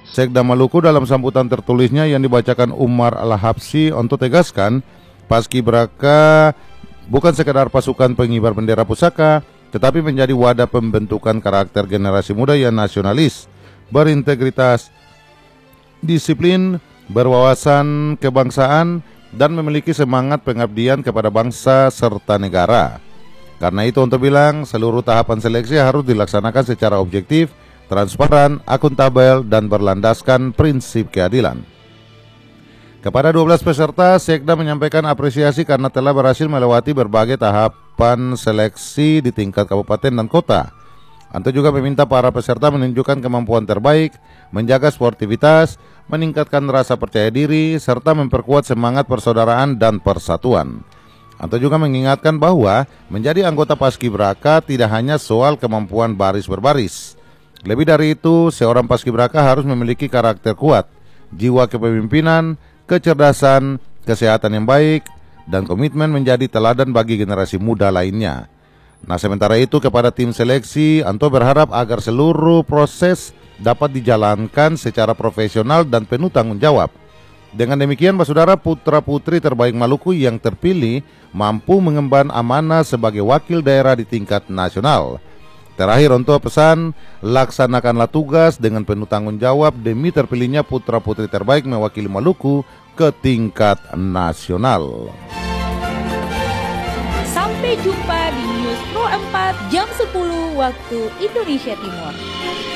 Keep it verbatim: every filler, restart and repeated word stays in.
Sekda Maluku dalam sambutan tertulisnya yang dibacakan Umar Al-Habsyi untuk tegaskan, Paskibraka bukan sekedar pasukan pengibar bendera pusaka, tetapi menjadi wadah pembentukan karakter generasi muda yang nasionalis, berintegritas, disiplin, berwawasan kebangsaan, dan memiliki semangat pengabdian kepada bangsa serta negara. Karena itu untuk bilang, seluruh tahapan seleksi harus dilaksanakan secara objektif, transparan, akuntabel, dan berlandaskan prinsip keadilan. Kepada dua belas peserta, Sekda menyampaikan apresiasi karena telah berhasil melewati berbagai tahapan seleksi di tingkat kabupaten dan kota. Anto juga meminta para peserta menunjukkan kemampuan terbaik, menjaga sportivitas, meningkatkan rasa percaya diri, serta memperkuat semangat persaudaraan dan persatuan. Anto juga mengingatkan bahwa menjadi anggota Paskibraka tidak hanya soal kemampuan baris berbaris. Lebih dari itu, seorang Paskibraka harus memiliki karakter kuat, jiwa kepemimpinan, kecerdasan, kesehatan yang baik, dan komitmen menjadi teladan bagi generasi muda lainnya. Nah, sementara itu kepada tim seleksi, Anto berharap agar seluruh proses dapat dijalankan secara profesional dan penuh tanggung jawab. Dengan demikian, saudara, putra-putri terbaik Maluku yang terpilih mampu mengemban amanah sebagai wakil daerah di tingkat nasional. Terakhir untuk pesan, laksanakanlah tugas dengan penuh tanggung jawab demi terpilihnya putra-putri terbaik mewakili Maluku ke tingkat nasional. Sampai jumpa di News Pro empat jam sepuluh waktu Indonesia Timur.